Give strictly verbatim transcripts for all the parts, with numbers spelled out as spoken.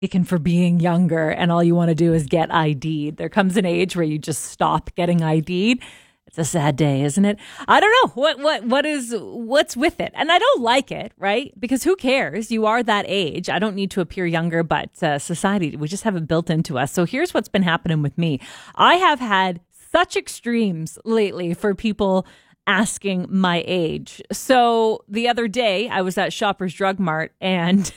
for being younger and all you want to do is get I D'd. There comes an age where you just stop getting I D'd. It's a sad day, isn't it? I don't know what what what is what's with it, and I don't like it, right? Because who cares? You are that age. I don't need to appear younger, but uh, society, we just have it built into us. So here's what's been happening with me. I have had such extremes lately for people asking my age. So the other day I was at Shoppers Drug Mart and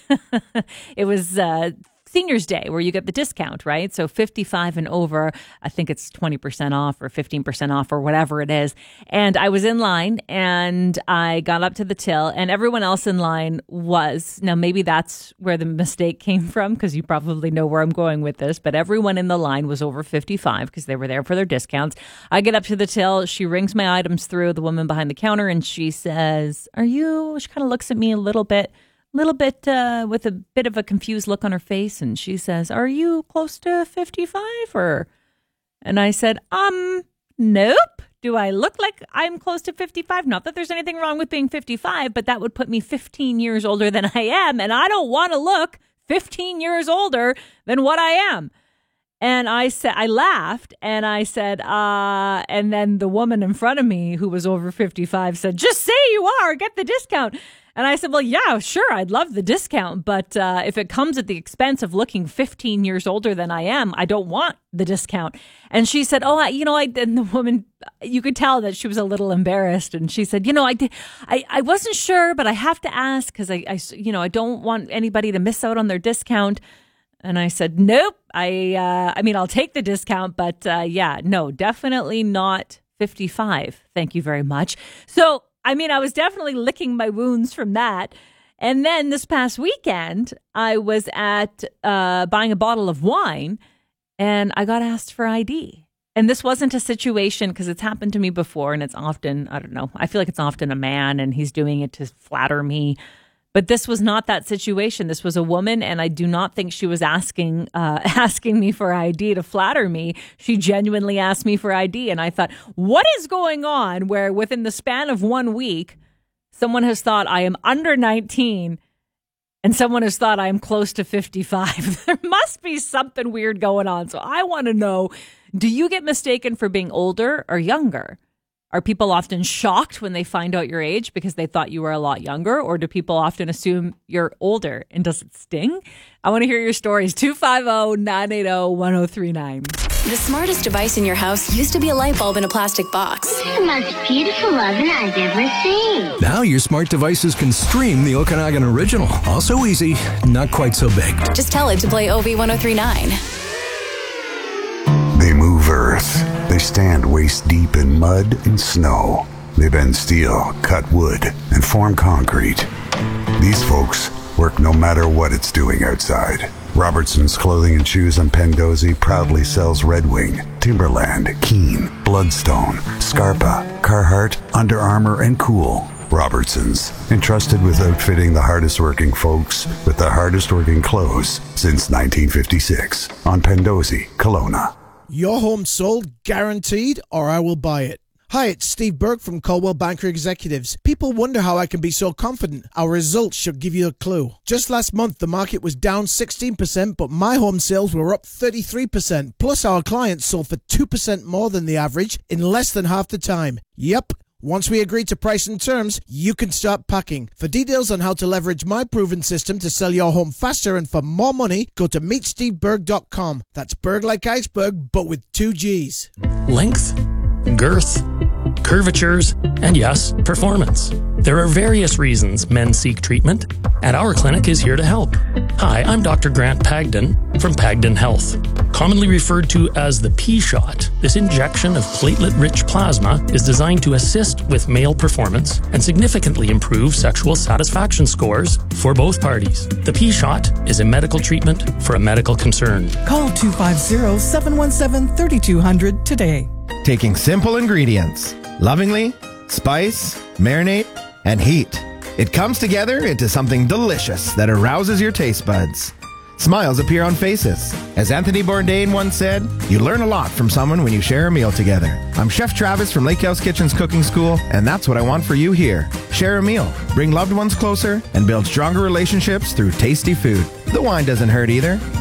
it was uh, Seniors Day where you get the discount, right? So fifty-five and over, I think it's twenty percent off or fifteen percent off or whatever it is. And I was in line and I got up to the till and everyone else in line was, now maybe that's where the mistake came from because you probably know where I'm going with this, but everyone in the line was over fifty-five because they were there for their discounts. I get up to the till, she rings my items through, the woman behind the counter, and she says, are you, she kind of looks at me a little bit little bit uh, with a bit of a confused look on her face. And she says, are you close to fifty-five or? And I said, um, nope. Do I look like I'm close to fifty-five? Not that there's anything wrong with being fifty-five, but that would put me fifteen years older than I am. And I don't want to look fifteen years older than what I am. And I said, I laughed and I said, uh, and then the woman in front of me who was over fifty-five said, just say you are, get the discount. And I said, well, yeah, sure, I'd love the discount. But uh, if it comes at the expense of looking fifteen years older than I am, I don't want the discount. And she said, oh, I, you know, I, and the woman, you could tell that she was a little embarrassed. And she said, you know, I, did, I, I wasn't sure, but I have to ask because I, I, you know, I don't want anybody to miss out on their discount. And I said, nope, I, uh, I mean, I'll take the discount, but uh, yeah, no, definitely not fifty-five. Thank you very much. So, I mean, I was definitely licking my wounds from that. And then this past weekend, I was at uh, buying a bottle of wine and I got asked for I D. And this wasn't a situation because it's happened to me before and it's often, I don't know, I feel like it's often a man and he's doing it to flatter me. But this was not that situation. This was a woman, and I do not think she was asking uh, asking me for I D to flatter me. She genuinely asked me for I D, and I thought, what is going on where within the span of one week, someone has thought I am under nineteen, and someone has thought I am close to fifty-five. There must be something weird going on. So I want to know, do you get mistaken for being older or younger? Are people often shocked when they find out your age because they thought you were a lot younger? Or do people often assume you're older? And does it sting? I want to hear your stories. two five zero, nine eight zero, one zero three nine. The smartest device in your house used to be a light bulb in a plastic box. It's the most beautiful oven I've ever seen. Now your smart devices can stream the Okanagan Original. Also easy, not quite so big. Just tell it to play O V ten thirty-nine. They move earth. They stand waist deep in mud and snow. They bend steel, cut wood, and form concrete. These folks work no matter what it's doing outside. Robertson's Clothing and Shoes on Pendozi proudly sells Red Wing, Timberland, Keen, Bloodstone, Scarpa, Carhartt, Under Armour, and Cool. Robertson's, entrusted with outfitting the hardest working folks with the hardest working clothes since nineteen fifty-six on Pendozi, Kelowna. Your home sold, guaranteed, or I will buy it. Hi, it's Steve Burke from Coldwell Banker Executives. People wonder how I can be so confident. Our results should give you a clue. Just last month, the market was down sixteen percent, but my home sales were up thirty-three percent. Plus, our clients sold for two percent more than the average in less than half the time. Yep. Once we agree to price and terms, you can start packing. For details on how to leverage my proven system to sell your home faster and for more money, go to meet steve berg dot com. That's Berg like iceberg, but with two G's. Length, girth, curvatures, and yes, performance. There are various reasons men seek treatment, and our clinic is here to help. Hi, I'm Doctor Grant Pagden from Pagden Health. Commonly referred to as the P-Shot, this injection of platelet-rich plasma is designed to assist with male performance and significantly improve sexual satisfaction scores for both parties. The P-Shot is a medical treatment for a medical concern. Call two five zero, seven one seven, three two zero zero today. Taking simple ingredients, lovingly, spice, marinate, and heat. It comes together into something delicious that arouses your taste buds. Smiles appear on faces. As Anthony Bourdain once said, you learn a lot from someone when you share a meal together. I'm Chef Travis from Lake House Kitchen's Cooking School, and that's what I want for you here. Share a meal, bring loved ones closer, and build stronger relationships through tasty food. The wine doesn't hurt either.